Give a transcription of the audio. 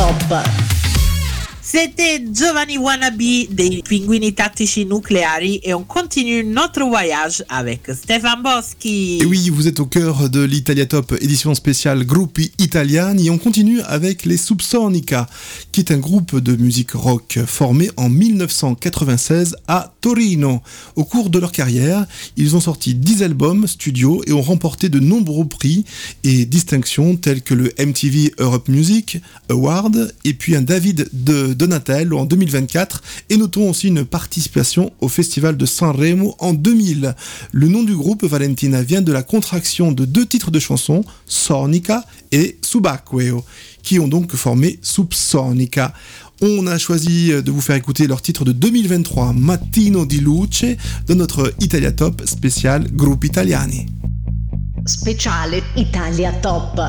Top. C'était Giovanni Wannabe dei Pinguini Tattici Nucleari et on continue notre voyage avec Stefan Boschi. Et oui, vous êtes au cœur de l'Italia Top édition spéciale Gruppi Italiani et on continue avec les Subsonica, qui est un groupe de musique rock formé en 1996 à Torino. Au cours de leur carrière, ils ont sorti 10 albums studio et ont remporté de nombreux prix et distinctions tels que le MTV Europe Music Award et puis un David de Donatello en 2024 et notons aussi une participation au Festival de Sanremo en 2000. Le nom du groupe Valentina vient de la contraction de 2 titres de chansons, Sonica et Subacqueo, qui ont donc formé Subsonica. On a choisi de vous faire écouter leur titre de 2023, Mattino di Luce, de notre Italia Top spécial Gruppi Italiani. Speciale Italia Top.